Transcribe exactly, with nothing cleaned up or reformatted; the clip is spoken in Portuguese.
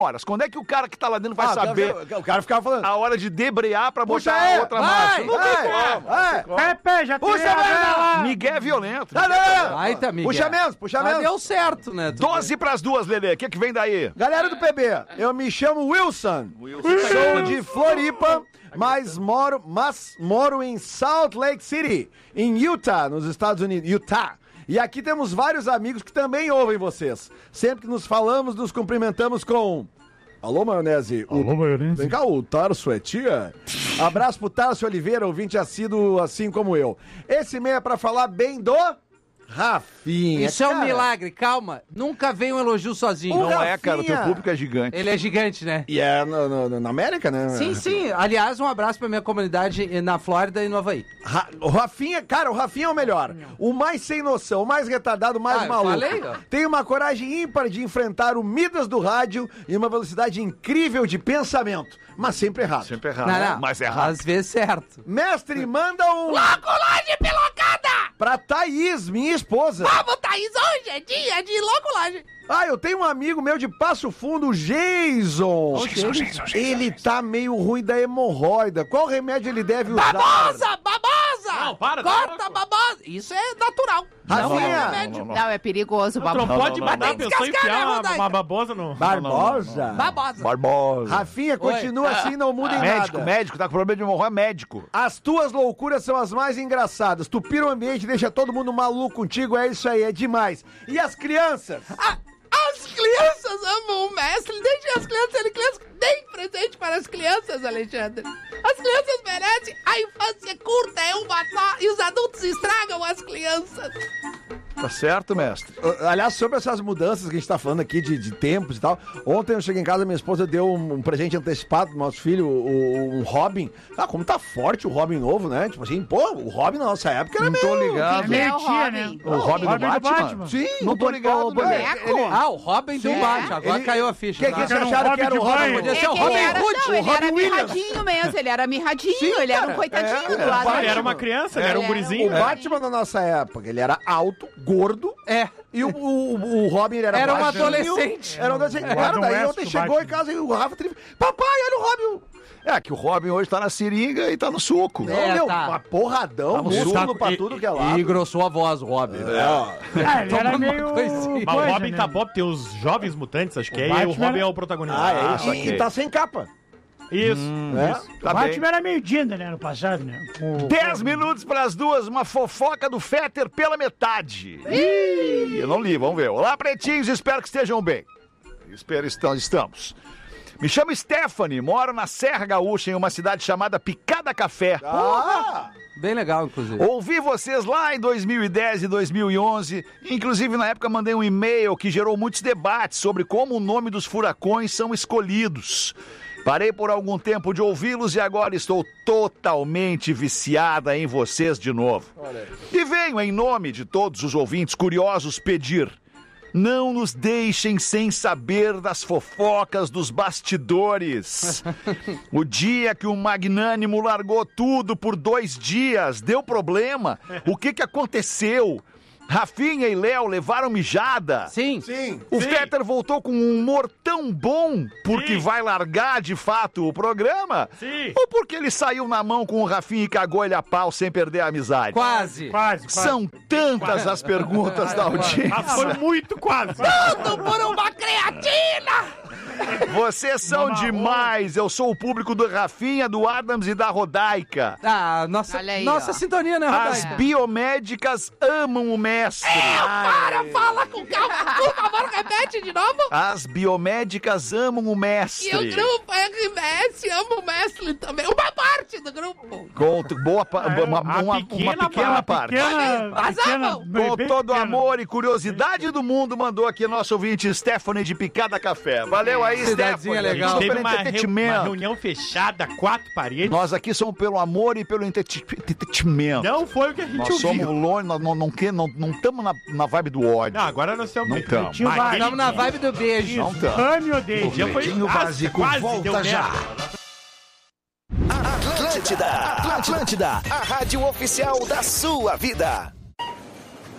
horas. Quando é que o cara que tá lá dentro vai Ah, saber o cara- o cara ficava falando. a hora de debrear pra Puxa botar aí, a outra vai, marcha? Não vai, tem como. vai. Pepe, já Puxa tirei a mesmo. vela lá. Miguel é violento. Não, não, não. Vai, tá, Miguel. Puxa menos, puxa Mas menos. deu certo, né? Tu doze pras duas, Lelê. O que que vem daí? Galera do P B, eu me chamo Wilson. Sou de Floripa, mas moro, mas moro em Salt Lake City, em Utah, nos Estados Unidos. Utah. E aqui temos vários amigos que também ouvem vocês. Sempre que nos falamos, nos cumprimentamos com... Alô, maionese. O... Alô, maionese. Vem cá, o Tarso é tia? Abraço pro Tarso Oliveira, ouvinte assíduo assim como eu. Esse e-mail é pra falar bem do... Rafinha. Isso é um cara. milagre, calma. Nunca vem um elogio sozinho. O Não é, cara. O Rafinha. teu público é gigante. Ele é gigante, né? E é no- no- na América, né? Sim, sim. Aliás, um abraço pra minha comunidade na Flórida e no Havaí. Ra- o Rafinha, cara, o Rafinha é o melhor. O mais sem noção, o mais retardado, o mais Ah, eu maluco. falei, ó. Tem uma coragem ímpar de enfrentar o Midas do rádio e uma velocidade incrível de pensamento, mas sempre errado. Sempre errado. Não, não. Mas é errado. Às vezes certo. Mestre, manda um Loculagem pelocada! pra Thaís, minha esposa. Vamos, Thaís, hoje é dia de loculagem. Ah, eu tenho um amigo meu de Passo Fundo, o Jason. Ele tá meio ruim da hemorroida. Qual remédio ele deve usar? Babosa, babosa! Não, para, tá Corta, louco. babosa! Isso é natural. Rafinha. Não é remédio. Não, Não, é perigoso, Tu não babu. pode não, mandar não, a não. pessoa Descascar, enfiar né, uma, Rodaica? uma babosa no... Barbosa. Babosa. Barbosa. Rafinha, continua Oi. assim, não muda em Médico, nada. médico. Tá com problema de hemorroida, médico. As tuas loucuras são as mais engraçadas. Tu pira o ambiente, deixa todo mundo maluco contigo, é isso aí, é demais. E as crianças? Ah, as crianças amam o mestre. Deixem as crianças serem crianças. Deem presente para as crianças, Alexandre. As crianças merecem. A infância curta é uma só. E os adultos estragam as crianças. Tá certo, mestre? Uh, Aliás, sobre essas mudanças que a gente tá falando aqui de, de tempos e tal, ontem eu cheguei em casa, minha esposa deu um, um presente antecipado pro nosso filho, o, o- um Robin. Ah, como tá forte o Robin novo, né? Tipo assim, pô, o Robin na nossa época era Não tô meio... ligado. É Meio o tia, Robin. né? O Robin, Robin do do Batman? Batman. Sim, Não tô o ligado, boneco. né? Ele- Ah, o Robin do Sim. Batman. Agora Ele- caiu a ficha. Que, tá? que vocês Era um acharam Robin que era o de Robin? banho. Podia É ser o que ele Robin era, Hood. não, o ele era Robin Williams. mirradinho mesmo, ele era mirradinho, Sim, ele era cara. um coitadinho É, do é, lado. vai, Ele era uma criança, ele era um Ele era um- gurizinho. O Batman da nossa época, ele era alto, gordo, É. e o, o, o Robin ele era Era um baixinho. adolescente. Era um adolescente. É. Cara, Adam daí West, ontem o chegou Batman. em casa e o Rafa teve... Papai, olha o Robin. É, que o Robin hoje tá na seringa e tá no suco. É, Não, meu, tá. uma porradão, Tá no músculo suco. pra E- tudo que é lado. E engrossou a voz, o Robin. Ah, ele era Toma meio... uma coisinha. Mas o coisa, Robin né? tá bom, tem os Jovens Mutantes, acho que é, e Batman o Robin era- é o protagonista. Ah, é Ah, isso. saquei. E tá sem capa. Isso. né? O Tá bem. Batman era meio Dinda, né, no passado, né? Com- dez minutos pras duas, uma fofoca do Fetter pela metade. Ih, eu não li, vamos ver. Olá, pretinhos, espero que estejam bem. Espero que estamos. Me chamo Stephanie, moro na Serra Gaúcha, em uma cidade chamada Picada Café. Ah! Bem legal, inclusive. Ouvi vocês lá em dois mil e dez e dois mil e onze. Inclusive, na época, mandei um e-mail que gerou muitos debates sobre como o nome dos furacões são escolhidos. Parei por algum tempo de ouvi-los e agora estou totalmente viciada em vocês de novo. E venho, em nome de todos os ouvintes curiosos, pedir: não nos deixem sem saber das fofocas dos bastidores. O dia que o magnânimo largou tudo por dois dias, deu problema. O que que aconteceu? Rafinha e Léo levaram mijada. Sim. Sim. O Sim. Fetter voltou com um humor tão bom porque Sim. vai largar de fato o programa? Sim. Ou porque ele saiu na mão com o Rafinha e cagou ele a pau sem perder a amizade? Quase. Quase, quase. São tantas as perguntas da audiência. Mas foi muito quase. Tudo por uma creatina! Vocês são Mama, demais. Eu sou o público do Rafinha, do Adams e da Rodaica. Ah, nossa, Olha aí, nossa ó. sintonia, né, As Rodaica? biomédicas amam o mestre. Para, fala com calma. Por favor, repete de novo. As biomédicas amam o E o mestre. grupo R B S ama o mestre também. Uma parte do grupo. Com boa, pa- É, uma, a uma- uma pequena pequena, parte, parte. Pequena, Mas pequena, amam. bem Com todo pequena. amor e curiosidade do mundo, mandou aqui nosso ouvinte Stephanie de Picada Café. Valeu aí, Cidadezinha Stephanie. legal. A gente Super teve uma, reu- uma entretenimento. reunião fechada, quatro paredes. Nós aqui somos pelo amor e pelo entrete- entretenimento. Não foi o que a gente Nós ouviu. somos longe, nós não estamos não, não, tamo na, na vibe do ódio. Não, agora nós estamos... Não tamo. Tinha o Mas bar- aquele Estamos na dia- vibe do beijo. Não tamo. Ame ou deixe. dia foi- Pretinho Nossa, Básico quase volta deu já. merda. Atlântida, Atlântida, a rádio oficial da sua vida.